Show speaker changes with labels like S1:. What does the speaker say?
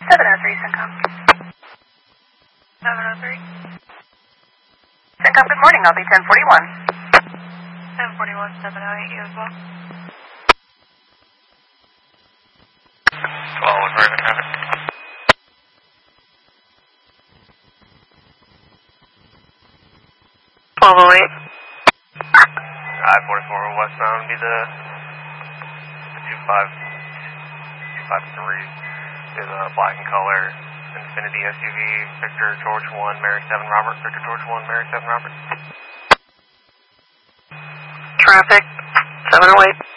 S1: 703, Syncom. 703. Syncom, good morning. I'll be 1041. 1041, 708, you as well.
S2: 12 with Raven traffic. I-44 westbound would be the 253 is black in color, Infinity SUV, Victor George 1, Mary 7 Robert, Victor George 1, Mary 7 Robert.
S1: Traffic, 708.